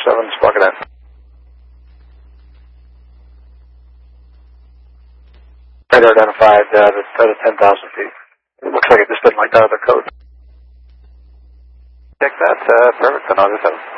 47, spark it in. Radar identified at 10,000 feet. It looks like it just didn't like that other code. Check that, perfect, then I'll just have